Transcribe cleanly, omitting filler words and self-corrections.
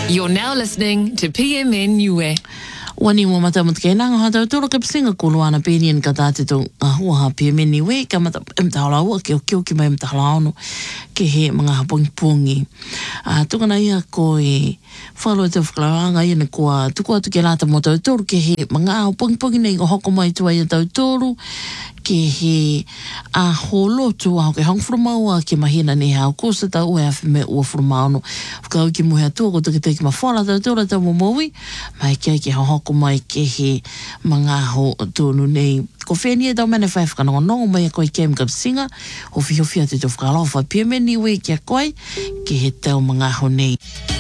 You're now listening to PMN Niue. Wani mo mata mut kena nga hata tolo ke singa kuluana penien kata tito hua PMN Niue ka mata mtahala ua ke ki mai mtahala ono ke he mga pongi tukana ia ko e whalo te whakaranga ia ne kua tuku atu ke lata mo tolo ke he mga pongi nei ko hoko mai tua ia tolo ke he holo tua ke hongfrumaua ke mahina ne hao kosa ta ue afi me ua frumau no whakau ki muhea tua ko tuki teki ma whala tolo ta momowi mai ke hoko mai ke he mga ho tonu nei ko whenia tau mene whai whakanongonongo mai a koe kem kapsinga hofi a te to whakalofa PMN Niue kia koe ke he tau mga ho nei.